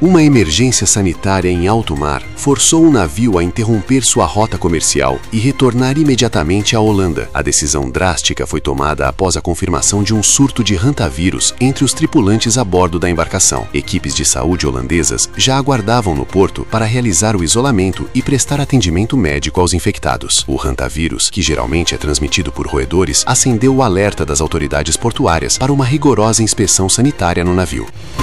Uma emergência sanitária em alto mar forçou um navio a interromper sua rota comercial e retornar imediatamente à Holanda. A decisão drástica foi tomada após a confirmação de um surto de hantavírus entre os tripulantes a bordo da embarcação. Equipes de saúde holandesas já aguardavam no porto para realizar o isolamento e prestar atendimento médico aos infectados. O hantavírus, que geralmente é transmitido por roedores, acendeu o alerta das autoridades portuárias para uma rigorosa inspeção sanitária no navio.